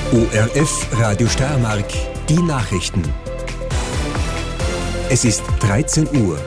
ORF Radio Steiermark, die Nachrichten. Es ist 13 Uhr.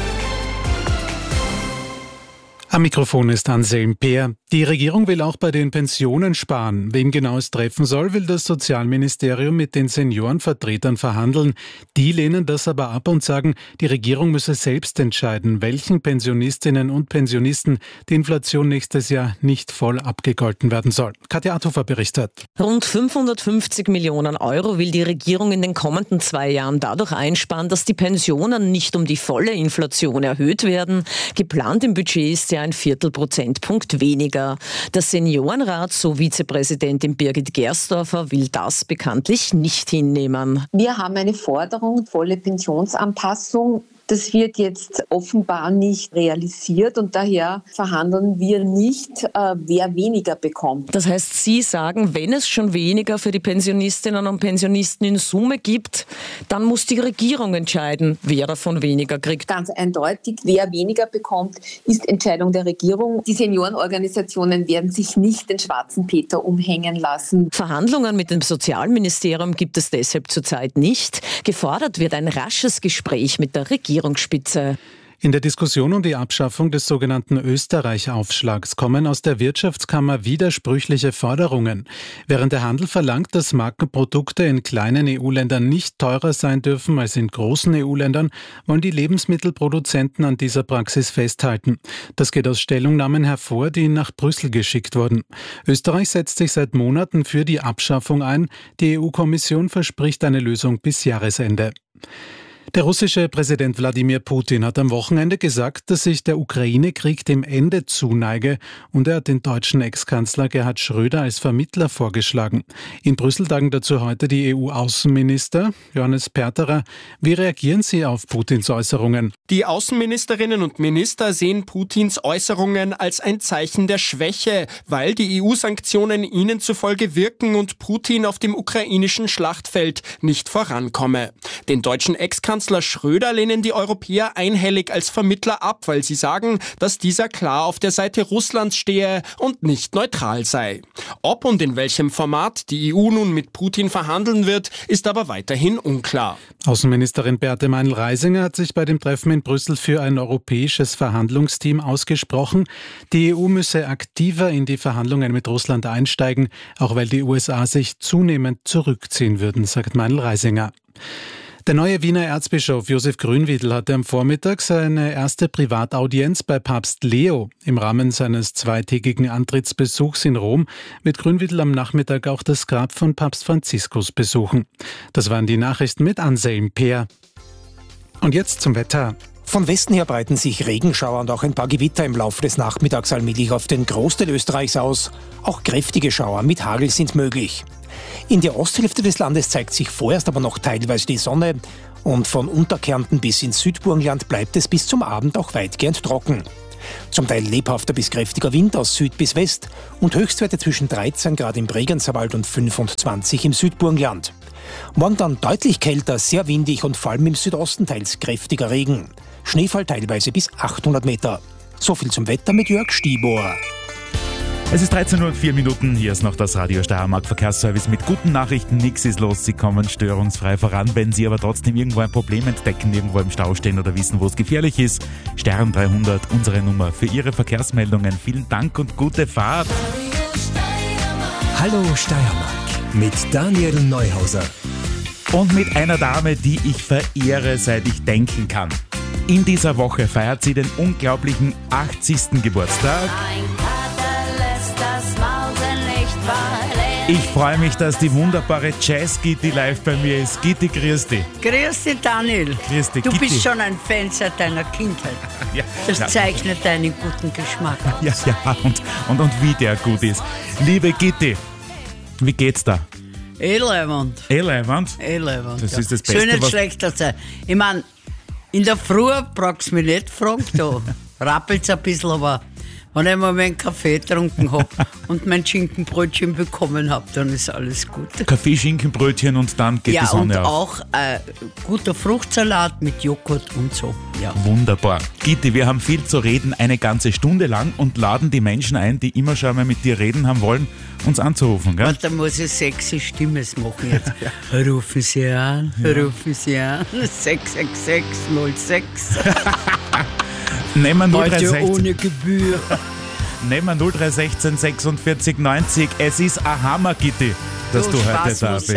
Am Mikrofon ist Anselm Peer. Die Regierung will auch bei den Pensionen sparen. Wen genau es treffen soll, will das Sozialministerium mit den Seniorenvertretern verhandeln. Die lehnen das aber ab und sagen, die Regierung müsse selbst entscheiden, welchen Pensionistinnen und Pensionisten die Inflation nächstes Jahr nicht voll abgegolten werden soll. Katja Athofer berichtet. Rund 550 Millionen Euro will die Regierung in den kommenden 2 Jahren dadurch einsparen, dass die Pensionen nicht um die volle Inflation erhöht werden. Geplant im Budget ist ja ein Viertelprozentpunkt weniger. Der Seniorenrat, so Vizepräsidentin Birgit Gersdorfer, will das bekanntlich nicht hinnehmen. Wir haben eine Forderung, volle Pensionsanpassung. Das wird jetzt offenbar nicht realisiert und daher verhandeln wir nicht, wer weniger bekommt. Das heißt, Sie sagen, wenn es schon weniger für die Pensionistinnen und Pensionisten in Summe gibt, dann muss die Regierung entscheiden, wer davon weniger kriegt. Ganz eindeutig, wer weniger bekommt, ist Entscheidung der Regierung. Die Seniorenorganisationen werden sich nicht den schwarzen Peter umhängen lassen. Verhandlungen mit dem Sozialministerium gibt es deshalb zurzeit nicht. Gefordert wird ein rasches Gespräch mit der Regierungsspitze. In der Diskussion um die Abschaffung des sogenannten Österreich-Aufschlags kommen aus der Wirtschaftskammer widersprüchliche Forderungen. Während der Handel verlangt, dass Markenprodukte in kleinen EU-Ländern nicht teurer sein dürfen als in großen EU-Ländern, wollen die Lebensmittelproduzenten an dieser Praxis festhalten. Das geht aus Stellungnahmen hervor, die nach Brüssel geschickt wurden. Österreich setzt sich seit Monaten für die Abschaffung ein. Die EU-Kommission verspricht eine Lösung bis Jahresende. Der russische Präsident Wladimir Putin hat am Wochenende gesagt, dass sich der Ukraine-Krieg dem Ende zuneige und er hat den deutschen Ex-Kanzler Gerhard Schröder als Vermittler vorgeschlagen. In Brüssel tagen dazu heute die EU-Außenminister. Johannes Perterer, wie reagieren Sie auf Putins Äußerungen? Die Außenministerinnen und Minister sehen Putins Äußerungen als ein Zeichen der Schwäche, weil die EU-Sanktionen ihnen zufolge wirken und Putin auf dem ukrainischen Schlachtfeld nicht vorankomme. Den deutschen Ex-Kanzler Schröder lehnen die Europäer einhellig als Vermittler ab, weil sie sagen, dass dieser klar auf der Seite Russlands stehe und nicht neutral sei. Ob und in welchem Format die EU nun mit Putin verhandeln wird, ist aber weiterhin unklar. Außenministerin Beate Meinl-Reisinger hat sich bei dem Treffen in Brüssel für ein europäisches Verhandlungsteam ausgesprochen. Die EU müsse aktiver in die Verhandlungen mit Russland einsteigen, auch weil die USA sich zunehmend zurückziehen würden, sagt Meinl-Reisinger. Der neue Wiener Erzbischof Josef Grünwietel hatte am Vormittag seine erste Privataudienz bei Papst Leo. Im Rahmen seines 2-tägigen Antrittsbesuchs in Rom wird Grünwietel am Nachmittag auch das Grab von Papst Franziskus besuchen. Das waren die Nachrichten mit Anselm Peer. Und jetzt zum Wetter. Von Westen her breiten sich Regenschauer und auch ein paar Gewitter im Laufe des Nachmittags allmählich auf den Großteil Österreichs aus. Auch kräftige Schauer mit Hagel sind möglich. In der Osthälfte des Landes zeigt sich vorerst aber noch teilweise die Sonne und von Unterkärnten bis ins Südburgenland bleibt es bis zum Abend auch weitgehend trocken. Zum Teil lebhafter bis kräftiger Wind aus Süd bis West und Höchstwerte zwischen 13 Grad im Bregenzerwald und 25 im Südburgenland. Morgen dann deutlich kälter, sehr windig und vor allem im Südosten teils kräftiger Regen. Schneefall teilweise bis 800 Meter. So viel zum Wetter mit Jörg Stiebohr. Es ist 13:04 Uhr, hier ist noch das Radio Steiermark Verkehrsservice mit guten Nachrichten. Nichts ist los, Sie kommen störungsfrei voran. Wenn Sie aber trotzdem irgendwo ein Problem entdecken, irgendwo im Stau stehen oder wissen, wo es gefährlich ist, Stern 300, unsere Nummer für Ihre Verkehrsmeldungen. Vielen Dank und gute Fahrt. Hallo Steiermark mit Daniel Neuhauser. Und mit einer Dame, die ich verehre, seit ich denken kann. In dieser Woche feiert sie den unglaublichen 80. Geburtstag. Ich freue mich, dass die wunderbare Jazz-Gitti live bei mir ist. Gitti, grüß dich. Grüß dich, Daniel. Grüß dich, du Gitti. bist schon ein Fan seit deiner Kindheit. Ja, Das ja. zeichnet deinen guten Geschmack aus. Ja, und wie der gut ist. Liebe Gitti, wie geht's da? Leibend. Leibend? Das ist das Beste, Soll nicht was... schlechter sein. Ich meine, in der Früh brauchst du mich nicht fragen, da rappelt's ein bisschen, aber Wenn ich mal meinen Kaffee getrunken habe und mein Schinkenbrötchen bekommen habe, dann ist alles gut. Kaffee, Schinkenbrötchen und dann geht die Sonne auf. Ja, und auch guter Fruchtsalat mit Joghurt und so. Ja. Wunderbar. Gitti, wir haben viel zu reden, eine ganze Stunde lang und laden die Menschen ein, die immer schon einmal mit dir reden haben wollen, uns anzurufen. Gell? Und da muss ich sexy Stimme machen jetzt. Rufen Sie an, rufen Sie an, 66606. Nehmen wir Heute 0316. ohne Gebühr. Nehmen wir 0316 46 90. Es ist ein Hammer, Gitti, dass du heute da bist.